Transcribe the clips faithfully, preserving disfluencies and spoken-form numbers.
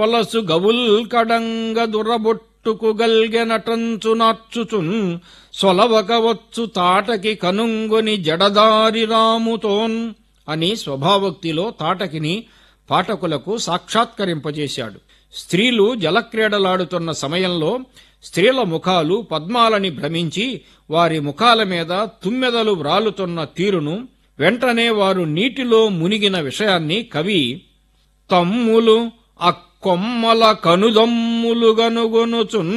పొలసు గవుల్ కడంగ దురబొట్టుకు గల్గెనటంచు నార్చుచున్ సొలవకవచ్చు తాటకి కనుంగొని జడదారి రాముతోన్ అని స్వభావోక్తిలో తాటకిని పాఠకులకు సాక్షాత్కరింపజేశాడు. స్త్రీలు జలక్రీడలాడుతున్న సమయంలో స్త్రీల ముఖాలు పద్మాలని భ్రమించి వారి ముఖాల మీద తుమ్మెదలు వ్రాలుతున్న తీరును, వెంటనే వారు నీటిలో మునిగిన విషయాన్ని కవి తమ్ములు అక్కొమ్మల కనుదమ్ములు గనుగొనుచున్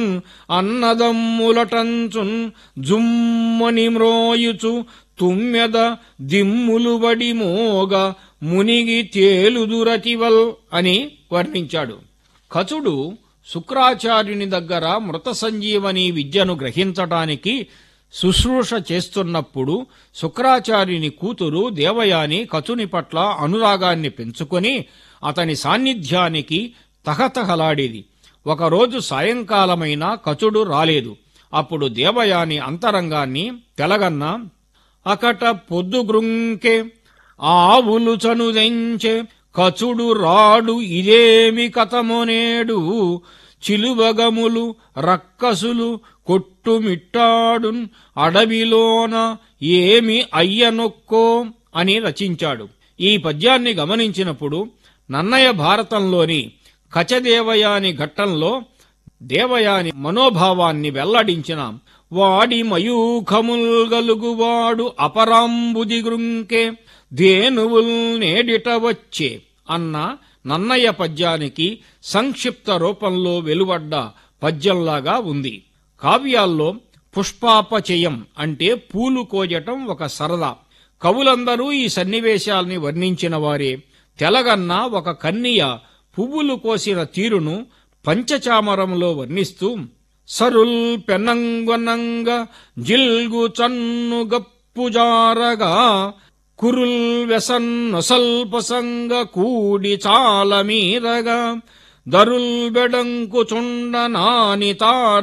అన్నదమ్ములటంచున్ జుమ్మని మ్రోయుచు తుమ్మెద దిమ్ములు బడి మోగ మునిగి తేలుదురతివల్ అని వర్ణించాడు. కచుడు శుక్రాచార్యుని దగ్గర మృత సంజీవని విద్యను గ్రహించటానికి శుశ్రూష చేస్తున్నప్పుడు శుక్రాచార్యుని కూతురు దేవయాని కచుని పట్ల అనురాగాన్ని పెంచుకొని అతని సాన్నిధ్యానికి తహతహలాడేది. ఒకరోజు సాయంకాలమైనా కచుడు రాలేదు. అప్పుడు దేవయాని అంతరంగాన్ని తెలగన్న అకట పొద్దుగ్రుంకె ఆవులు చనుదెంచె కచుడు రాడు ఇదేమి కథమొనేడు చిలువగములు రక్కసులు కొట్టుమిట్టాడున్ అడవిలోన ఏమి అయ్యనొక్కో అని రచించాడు. ఈ పద్యాన్ని గమనించినప్పుడు నన్నయ భారతంలోని కచదేవయాని ఘట్టంలో దేవయాని మనోభావాన్ని వెల్లడించిన వాడి మయూఖముల్గలుగువాడు అపరాంబుదిగృంకే ధేనువుల్ నేడిట వచ్చే అన్న నన్నయ్య పద్యానికి సంక్షిప్త రూపంలో వెలువడ్డ పద్యంలాగా ఉంది. కావ్యాల్లో పుష్పాపచయం అంటే పూలు కోయటం ఒక సరదా. కవులందరూ ఈ సన్నివేశాల్ని వర్ణించిన వారే. తెలగన్న ఒక కన్నియ పువ్వులు కోసిన తీరును పంచచామరంలో వర్ణిస్తూ సరుల్ పెనంగొనంగ జిల్గు చన్ను గప్పుజారగా కురుల్ వ్యసన్నొసల్పసంగ కూడి చాల మీరగా దరుల్ బెడంకు చుండ నాని తార